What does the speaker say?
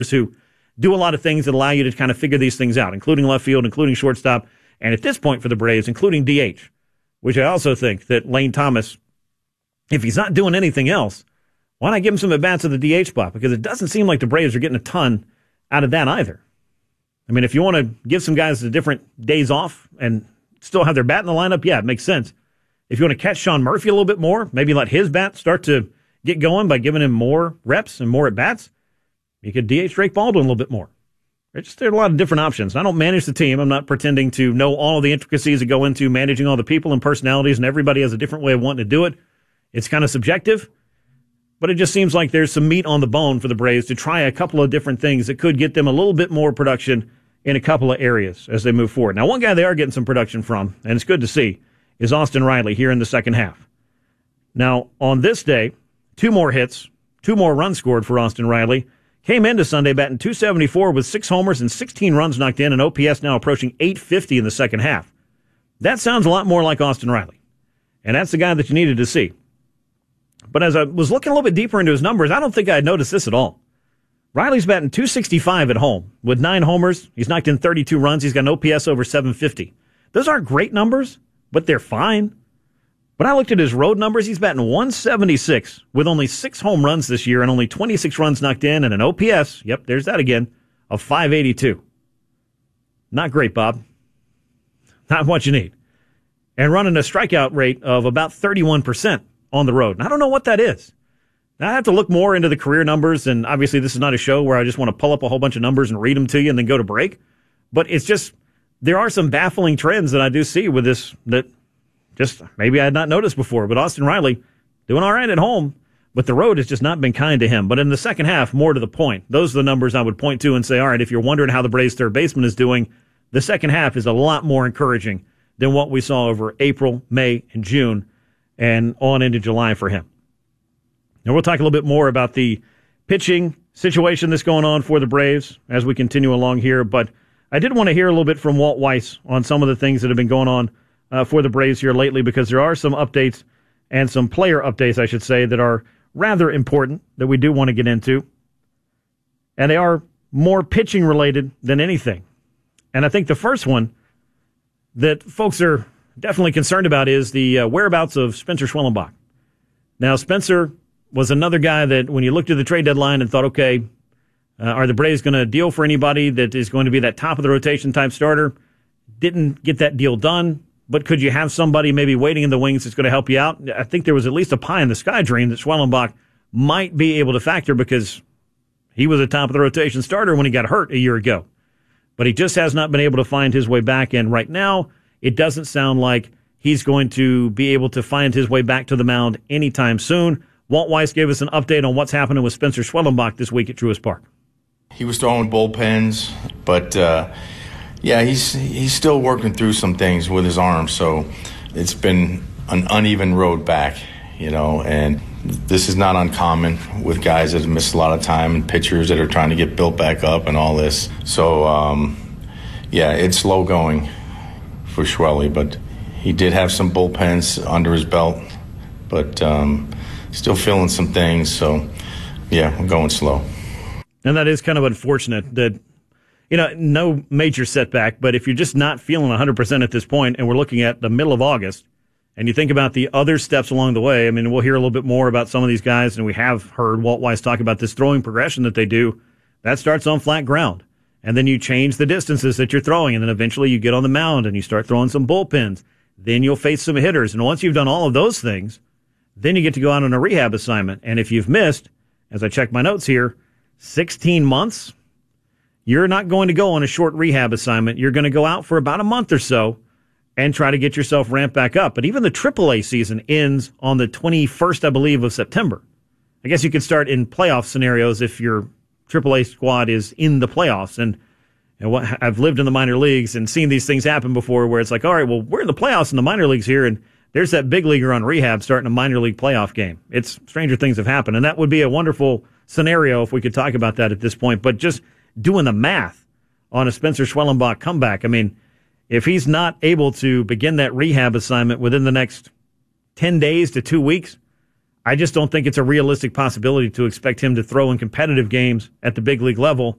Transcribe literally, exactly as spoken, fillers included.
who do a lot of things that allow you to kind of figure these things out, including left field, including shortstop, and at this point for the Braves, including D H, which I also think that Lane Thomas, if he's not doing anything else, why not give him some at-bats at the D H spot? Because it doesn't seem like the Braves are getting a ton out of that either. I mean, if you want to give some guys the different days off and still have their bat in the lineup, yeah, it makes sense. If you want to catch Sean Murphy a little bit more, maybe let his bat start to get going by giving him more reps and more at-bats, you could D H Drake Baldwin a little bit more. There's just there are a lot of different options. I don't manage the team. I'm not pretending to know all of the intricacies that go into managing all the people and personalities, and everybody has a different way of wanting to do it. It's kind of subjective, but it just seems like there's some meat on the bone for the Braves to try a couple of different things that could get them a little bit more production in a couple of areas as they move forward. Now, one guy they are getting some production from, and it's good to see, is Austin Riley here in the second half. Now, on this day, two more hits, two more runs scored for Austin Riley. Came into Sunday batting two seventy-four with six homers and sixteen runs knocked in, and O P S now approaching eight fifty in the second half. That sounds a lot more like Austin Riley, and that's the guy that you needed to see. But as I was looking a little bit deeper into his numbers, I don't think I had noticed this at all. Riley's batting two sixty-five at home with nine homers. He's knocked in thirty-two runs. He's got an O P S over seven fifty. Those aren't great numbers, but they're fine. When I looked at his road numbers, he's batting one seventy-six with only six home runs this year and only twenty-six runs knocked in and an O P S, yep, there's that again, of five eighty-two. Not great, Bob. Not what you need. And running a strikeout rate of about thirty-one percent on the road. And I don't know what that is. Now, I have to look more into the career numbers, and obviously this is not a show where I just want to pull up a whole bunch of numbers and read them to you and then go to break. But it's just, there are some baffling trends that I do see with this that just maybe I had not noticed before. But Austin Riley doing all right at home, but the road has just not been kind to him. But in the second half, more to the point, those are the numbers I would point to and say, all right, if you're wondering how the Braves third baseman is doing, the second half is a lot more encouraging than what we saw over April, May, and June and on into July for him. Now, we'll talk a little bit more about the pitching situation that's going on for the Braves as we continue along here, but I did want to hear a little bit from Walt Weiss on some of the things that have been going on uh, for the Braves here lately, because there are some updates and some player updates, I should say, that are rather important that we do want to get into, and they are more pitching related than anything. And I think the first one that folks are definitely concerned about is the uh, whereabouts of Spencer Schwellenbach. Now, Spencer was another guy that when you looked at the trade deadline and thought, okay, uh, are the Braves going to deal for anybody that is going to be that top of the rotation type starter? Didn't get that deal done, but could you have somebody maybe waiting in the wings that's going to help you out? I think there was at least a pie in the sky dream that Schwellenbach might be able to factor because he was a top of the rotation starter when he got hurt a year ago. But he just has not been able to find his way back, and right now it doesn't sound like he's going to be able to find his way back to the mound anytime soon. Walt Weiss gave us an update on what's happening with Spencer Schwellenbach this week at Truist Park. He was throwing bullpens, but uh, yeah, he's he's still working through some things with his arm. So it's been an uneven road back, you know. And this is not uncommon with guys that have missed a lot of time and pitchers that are trying to get built back up and all this. So um, yeah, it's slow going for Schwelly, but he did have some bullpens under his belt, but. Um, Still feeling some things, so, yeah, we're going slow. And that is kind of unfortunate that, you know, no major setback, but if you're just not feeling one hundred percent at this point, and we're looking at the middle of August, and you think about the other steps along the way, I mean, we'll hear a little bit more about some of these guys, and we have heard Walt Weiss talk about this throwing progression that they do. That starts on flat ground. And then you change the distances that you're throwing, and then eventually you get on the mound and you start throwing some bullpens. Then you'll face some hitters. And once you've done all of those things, then you get to go out on a rehab assignment. And if you've missed, as I check my notes here, sixteen months, you're not going to go on a short rehab assignment. You're going to go out for about a month or so and try to get yourself ramped back up. But even the triple A season ends on the twenty-first, I believe, of September. I guess you could start in playoff scenarios if your triple A squad is in the playoffs. And, and what, I've lived in the minor leagues and seen these things happen before where it's like, all right, well, we're in the playoffs in the minor leagues here, and there's that big leaguer on rehab starting a minor league playoff game. It's stranger things have happened, and that would be a wonderful scenario if we could talk about that at this point. But just doing the math on a Spencer Schwellenbach comeback, I mean, if he's not able to begin that rehab assignment within the next ten days to two weeks, I just don't think it's a realistic possibility to expect him to throw in competitive games at the big league level